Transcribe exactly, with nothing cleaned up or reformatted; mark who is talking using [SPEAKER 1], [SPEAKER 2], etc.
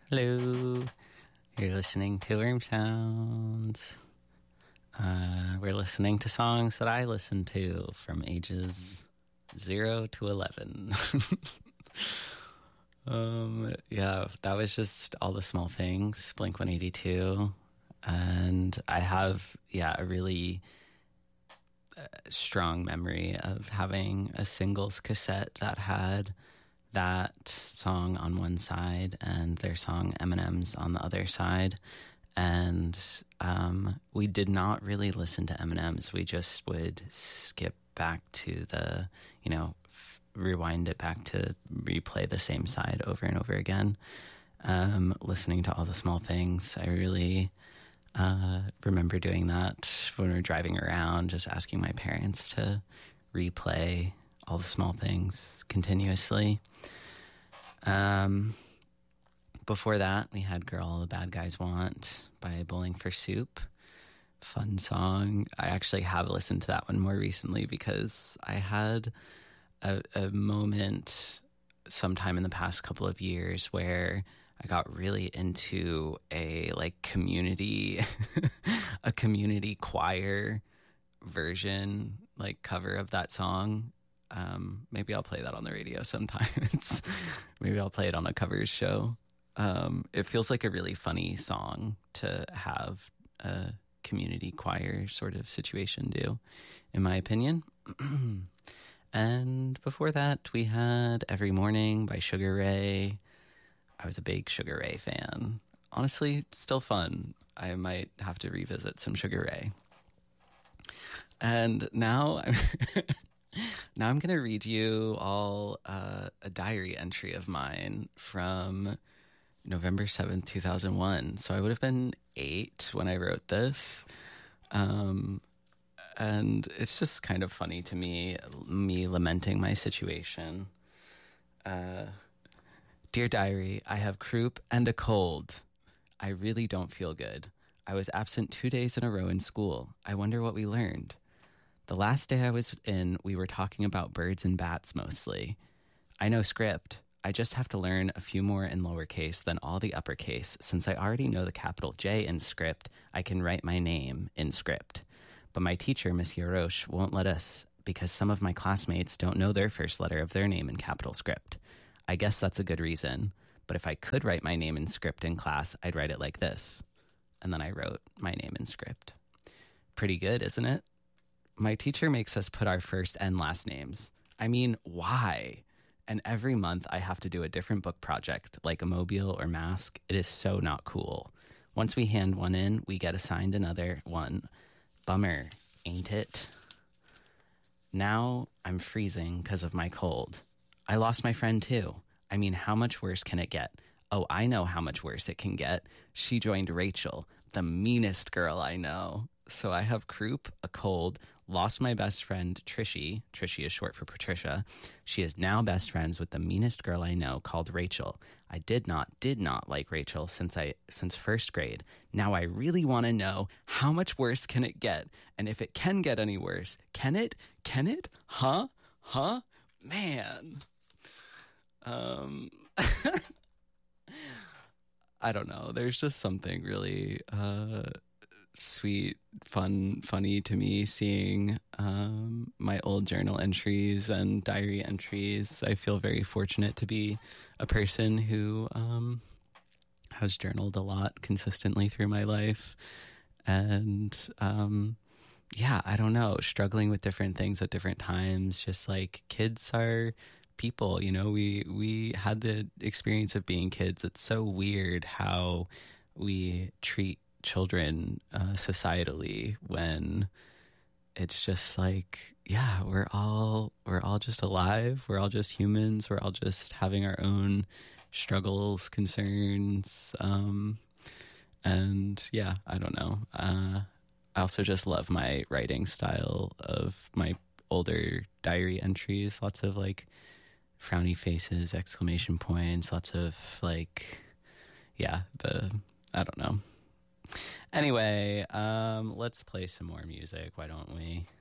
[SPEAKER 1] Hello. You're listening to Worm Sounds. Uh, we're listening to songs that I listened to from ages zero to eleven. um, yeah, that was just All the Small Things, Blink one eighty-two. And I have, yeah, a really uh, strong memory of having a singles cassette that had that song on one side and their song M and M's on the other side. And um, we did not really listen to M and M's. We just would skip back to the, you know, f- rewind it back to replay the same side over and over again. Um, listening to All the Small Things, I really uh, remember doing that when we were driving around, just asking my parents to replay All the Small Things continuously. Um, before that, we had Girl All the Bad Guys Want by Bowling for Soup. Fun song. I actually have listened to that one more recently because I had a, a moment sometime in the past couple of years where I got really into a like community, a community choir version, like cover of that song. Um, maybe I'll play that on the radio sometime. It's, maybe I'll play it on a covers show. Um, it feels like a really funny song to have a community choir sort of situation do, in my opinion. And before that, we had Every Morning by Sugar Ray. I was a big Sugar Ray fan. Honestly, still fun. I might have to revisit some Sugar Ray. And now I'm now I'm going to read you all uh, a diary entry of mine from November seventh, two thousand one. So I would have been eight when I wrote this. Um, and it's just kind of funny to me, me lamenting my situation. Uh, Dear Diary, I have croup and a cold. I really don't feel good. I was absent two days in a row in school. I wonder what we learned. The last day I was in, we were talking about birds and bats mostly. I know script. I just have to learn a few more in lowercase than all the uppercase. Since I already know the capital J in script, I can write my name in script. But my teacher, Miss Yarosh, won't let us because some of my classmates don't know their first letter of their name in capital script. I guess that's a good reason. But if I could write my name in script in class, I'd write it like this. And then I wrote my name in script. Pretty good, isn't it? My teacher makes us put our first and last names. I mean, why? And every month I have to do a different book project, like a mobile or mask. It is so not cool. Once we hand one in, we get assigned another one. Bummer, ain't it? Now I'm freezing because of my cold. I lost my friend too. I mean, how much worse can it get? Oh, I know how much worse it can get. She joined Rachel, the meanest girl I know. So I have croup, a cold, lost my best friend, Trishy. Trishy is short for Patricia. She is now best friends with the meanest girl I know called Rachel. I did not, did not like Rachel since I since first grade. Now I really want to know how much worse can it get? And if it can get any worse, can it? Can it? Huh? Huh? Man. Um... I don't know. There's just something really uh, sweet, fun, funny to me seeing um, my old journal entries and diary entries. I feel very fortunate to be a person who um, has journaled a lot consistently through my life. And um, yeah, I don't know, struggling with different things at different times. Just like kids are people, you know, we we had the experience of being kids. It's so weird how we treat children uh, societally when it's just like, yeah, we're all we're all just alive. We're all just humans. We're all just having our own struggles, concerns, um, and yeah, I don't know. Uh, I also just love my writing style of my older diary entries. Lots of like frowny faces, exclamation points, lots of like, yeah, the, I don't know. Anyway, um, let's play some more music. Why don't we?